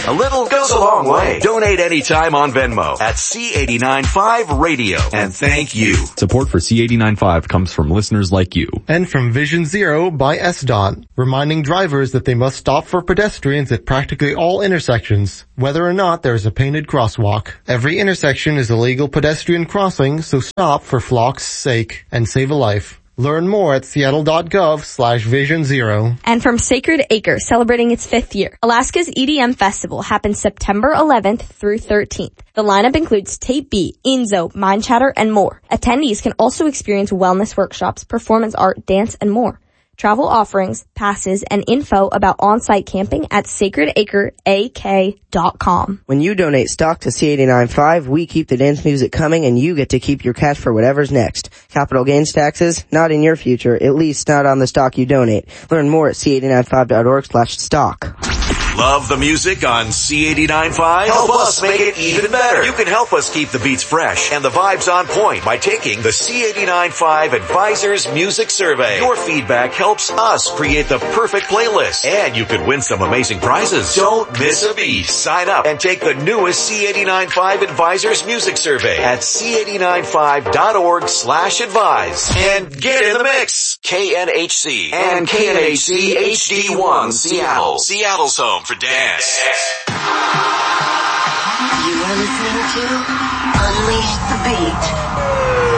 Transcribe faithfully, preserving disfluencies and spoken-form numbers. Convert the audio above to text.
A little goes a long way. Donate anytime on Venmo at C eight nine five Radio. And thank you. Support for C eight nine five comes from listeners like you. And from Vision Zero by S D O T, reminding drivers that they must stop for pedestrians at practically all intersections, whether or not there is a painted crosswalk. Every intersection is a legal pedestrian crossing, so stop for flock's sake and save a life. Learn more at seattle.gov slash vision zero. And from Sacred Acre, celebrating its fifth year, Alaska's E D M Festival happens September eleventh through thirteenth. The lineup includes Tape B, Enzo, Mind Chatter, and more. Attendees can also experience wellness workshops, performance art, dance, and more. Travel offerings, passes, and info about on-site camping at sacred acre a k dot com. When you donate stock to C eight nine five, we keep the dance music coming and you get to keep your cash for whatever's next. Capital gains taxes? Not in your future, at least not on the stock you donate. Learn more at c eight nine five dot org slash stock. Love the music on C eight nine five? Help us make it even better. You can help us keep the beats fresh and the vibes on point by taking the C eight nine five Advisors Music Survey. Your feedback helps us create the perfect playlist, and you could win some amazing prizes. Don't miss a beat. Sign up and take the newest C eight nine five Advisors Music Survey at c eight nine five dot org slash advise and get in the mix. K N H C and K N H C H D one Seattle. Seattle's home for dance. You are listening to Unleash the Beat.